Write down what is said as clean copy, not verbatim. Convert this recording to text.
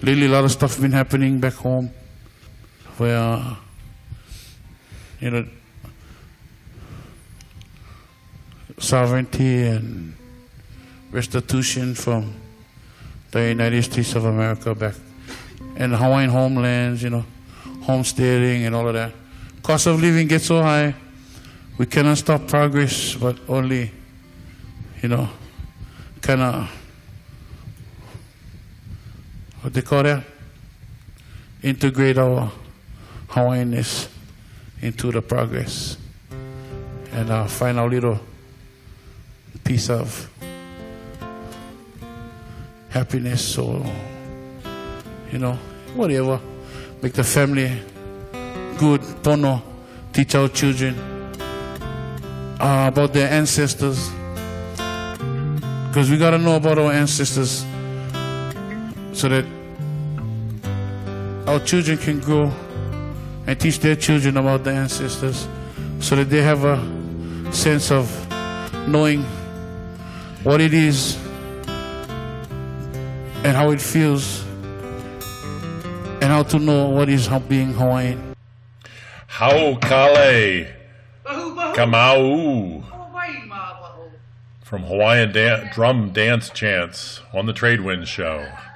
lately a lot of stuff been happening back home where, sovereignty and restitution from the United States of America back and the Hawaiian homelands, homesteading and all of that. Cost of living gets so high, we cannot stop progress, but only, kind of, what they call that? Integrate our Hawaiianness into the progress and find our little piece of happiness, so whatever, make the family good, pono, teach our children about their ancestors, because we got to know about our ancestors so that our children can grow and teach their children about the ancestors so that they have a sense of knowing what it is and how it feels and how to know what is being Hawaiian. Hau Kale Kamau from Hawaiian drum dance chants on the Trade Wind Show.